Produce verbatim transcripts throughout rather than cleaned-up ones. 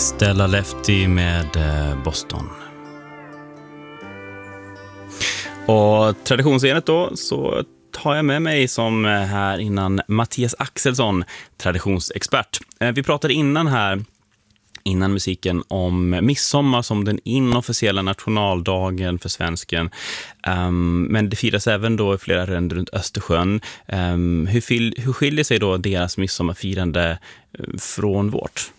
Stella Lefty med eh, Boston. Och traditionsenligt då så tar jag med mig som här innan Mattias Axelsson, traditionsexpert. Eh, vi pratade innan här innan musiken om midsommar som den inofficiella nationaldagen för svensken. Um, men det firas även då i flera länder runt Östersjön. Um, hur, fil- hur skiljer sig då deras midsommarfirande från vårt?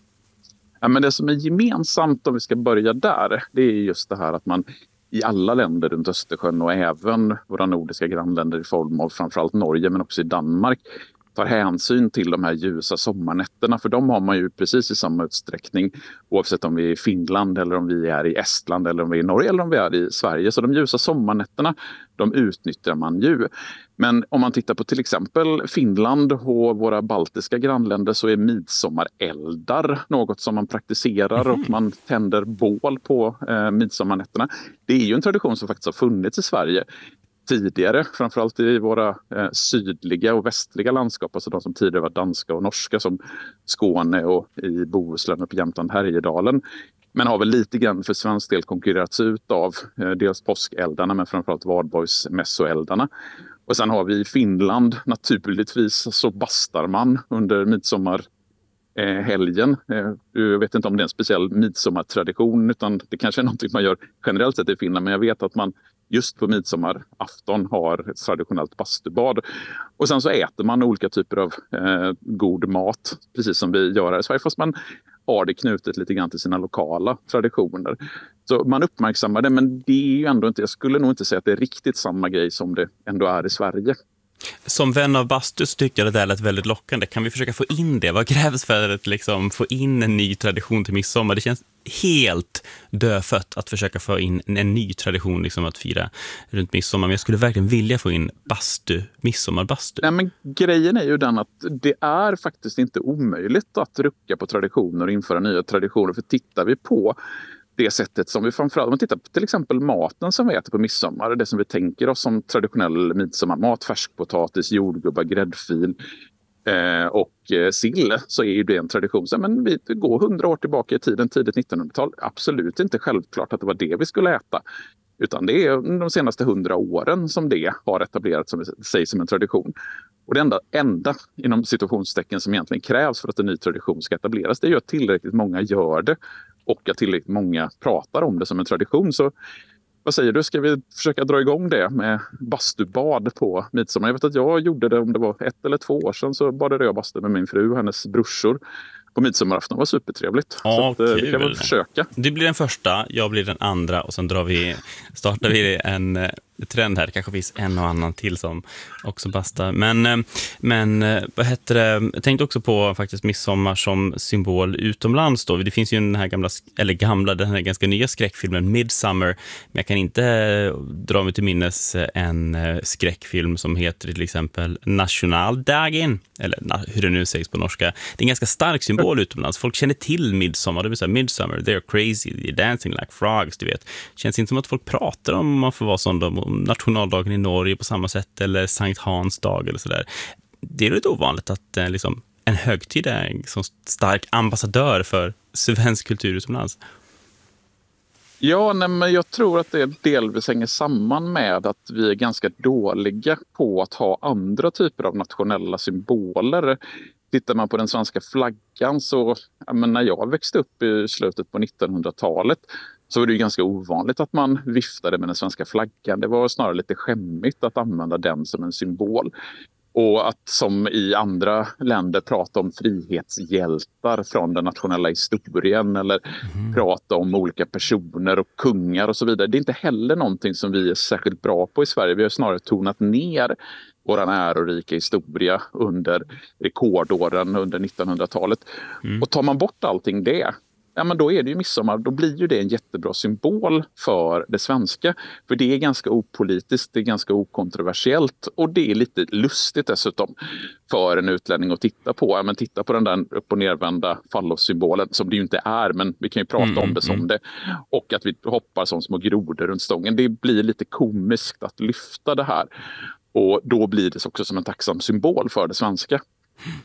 Ja, men det som är gemensamt, om vi ska börja där, det är just det här att man i alla länder runt Östersjön och även våra nordiska grannländer i form av framförallt Norge men också i Danmark tar hänsyn till de här ljusa sommarnätterna, för de har man ju precis i samma utsträckning oavsett om vi är i Finland eller om vi är i Estland eller om vi är i Norge eller om vi är i Sverige. Så de ljusa sommarnätterna, de utnyttjar man ju. Men om man tittar på till exempel Finland och våra baltiska grannländer så är midsommareldar något som man praktiserar och man tänder bål på eh, midsommarnätterna. Det är ju en tradition som faktiskt har funnits i Sverige tidigare, framförallt i våra eh, sydliga och västliga landskap, alltså de som tidigare var danska och norska som Skåne och i Bohuslän och på Jämtland, Härjedalen. Men har väl lite grann för svensk del konkurrerats ut av eh, dels påskeldarna men framförallt Valborgs mässoeldarna. Och sen har vi i Finland naturligtvis så bastar man under midsommar eh, helgen. Eh, jag vet inte om det är en speciell midsommartradition utan det kanske är någonting man gör generellt sett i Finland, men jag vet att man just på midsommarafton har ett traditionellt bastubad. Och sen så äter man olika typer av eh, god mat, precis som vi gör här i Sverige, fast man har det knutet lite grann till sina lokala traditioner. Så man uppmärksammar det, men det är ju ändå inte, jag skulle nog inte säga att det är riktigt samma grej som det ändå är i Sverige. Som vän av bastu så tycker jag det där lät väldigt lockande. Kan vi försöka få in det? Vad krävs för att liksom få in en ny tradition till midsommar? Det känns helt dödfött att försöka få in en ny tradition liksom att fira runt midsommar. Men jag skulle verkligen vilja få in bastu, midsommarbastu. Nej, men grejen är ju den att det är faktiskt inte omöjligt att rucka på traditioner och införa nya traditioner. För tittar vi på det sättet som vi framförallt, om man tittar på till exempel maten som vi äter på midsommar, det som vi tänker oss som traditionell midsommarmat, färskpotatis, jordgubbar, gräddfil eh, och eh, sill, så är ju det en tradition. Så, men vi går hundra år tillbaka i tiden, tidigt nittonhundratal, absolut inte självklart att det var det vi skulle äta. Utan det är de senaste hundra åren som det har etablerats som sägs som en tradition. Och det enda, enda inom situationstecken som egentligen krävs för att en ny tradition ska etableras, det är ju att tillräckligt många gör det och att tillräckligt många pratar om det som en tradition. Så vad säger du, ska vi försöka dra igång det med bastubad på midsommar? Jag vet att jag gjorde det, om det var ett eller två år sedan, så badade jag bastu med min fru och hennes brorsor på midsommarafton. Det var supertrevligt. Ja, så att, vi kan väl försöka. Du blir den första, jag blir den andra och sen drar vi, startar vi en trend här. Det kanske finns en och annan till som också bastar. Men, men vad heter det? Jag tänkte också på faktiskt midsommar som symbol utomlands då. Det finns ju den här gamla, eller gamla, den här ganska nya skräckfilmen Midsummer. Men jag kan inte dra mig till minnes en skräckfilm som heter till exempel Nationaldagen. Eller hur det nu sägs på norska. Det är en ganska stark symbol utomlands. Folk känner till midsommar. Det vill säga Midsummer, they're crazy, they're dancing like frogs, du vet. Känns inte som att folk pratar om man får vara sån då, om nationaldagen i Norge på samma sätt eller Sankt Hans dag eller sådär. Det är lite ovanligt att eh, liksom, en högtid är en så stark ambassadör för svensk kultur utomlands. Ja, nej, men jag tror att det delvis hänger samman med att vi är ganska dåliga på att ha andra typer av nationella symboler. Tittar man på den svenska flaggan så, ja, men när jag växte upp i slutet på nittonhundratalet så var det ju ganska ovanligt att man viftade med den svenska flaggan. Det var snarare lite skämmigt att använda den som en symbol. Och att som i andra länder prata om frihetshjältar från den nationella historien eller mm. prata om olika personer och kungar och så vidare. Det är inte heller någonting som vi är särskilt bra på i Sverige. Vi har snarare tonat ner vår ärorika historia under rekordåren under nittonhundratalet. Mm. Och tar man bort allting det, ja, men då är det ju midsommar. Då blir ju det en jättebra symbol för det svenska. För det är ganska opolitiskt, det är ganska okontroversiellt och det är lite lustigt dessutom för en utlänning att titta på. Ja, men titta på den där upp- och nervända fallossymbolen som det ju inte är, men vi kan ju prata mm, om det som mm. det. Och att vi hoppar som små grodor runt stången. Det blir lite komiskt att lyfta det här. Och då blir det också som en tacksam symbol för det svenska.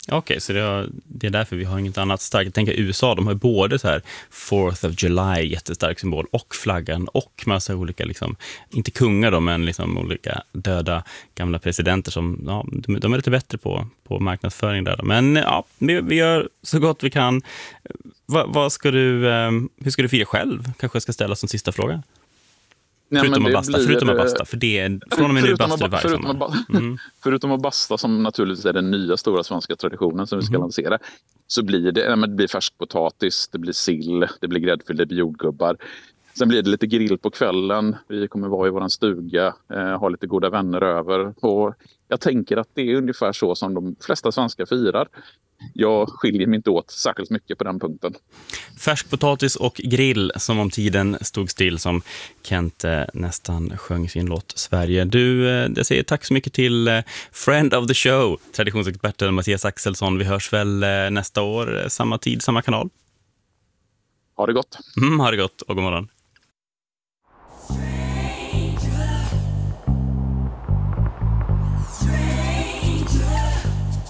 Okej, okay, så det är, det är därför vi har inget annat starkt. Jag tänker U S A, de har ju både så här fourth of July, jättestark symbol, och flaggan och massa olika, liksom, inte kungar då, men liksom olika döda gamla presidenter som, ja, de, de är lite bättre på, på marknadsföring där. Men ja, vi, vi gör så gott vi kan. Va, vad ska du, eh, hur ska du fira själv? Kanske jag ska ställa som sista fråga. Nej, förutom, att basta, blir, förutom att basta, för det är från och med nu bastar varje förutom, sommar. att, Mm. förutom att basta, som naturligtvis är den nya stora svenska traditionen som vi ska mm. lansera, så blir det, nej, men det blir färskpotatis, det blir sill, det blir gräddfil, det blir jordgubbar. Sen blir det lite grill på kvällen. Vi kommer vara i vår stuga, eh, ha lite goda vänner över. Och jag tänker att det är ungefär så som de flesta svenskar firar. Jag skiljer mig inte åt särskilt mycket på den punkten. Färskpotatis och grill, som om tiden stod still, som Kent eh, nästan sjöng sin låt Sverige. Du, eh, jag säger tack så mycket till eh, friend of the show, traditionsexperten Mattias Axelsson. Vi hörs väl eh, nästa år, eh, samma tid, samma kanal. Ha det gott. Mm, ha det gott och god morgon.